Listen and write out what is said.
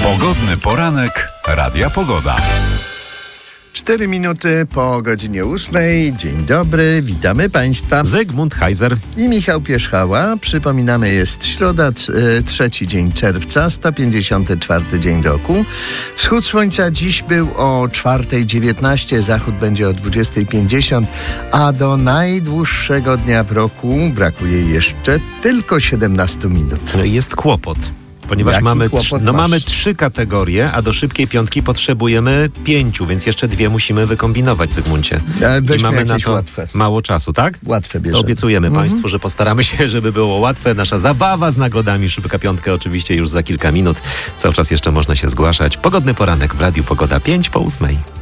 Pogodny poranek Radia Pogoda. 4 minuty po godzinie 8. Dzień dobry, witamy Państwa. Zygmunt Heiser I Michał Pierzchała. Przypominamy, jest środa, 3 dzień czerwca, 154 dzień roku. Wschód słońca dziś był o 4:19, zachód będzie o 20:50, a do najdłuższego dnia w roku brakuje jeszcze tylko 17 minut. Jest kłopot. Ponieważ mamy 3 kategorie, a do szybkiej piątki potrzebujemy 5, więc jeszcze 2 musimy wykombinować, Zygmuncie. I mamy na to łatwe. Mało czasu, tak? Łatwe bierzemy. To obiecujemy Państwu, że postaramy się, żeby było łatwe. Nasza zabawa z nagodami, szybka piątka oczywiście już za kilka minut. Cały czas jeszcze można się zgłaszać. Pogodny poranek w Radiu Pogoda 5 po 8.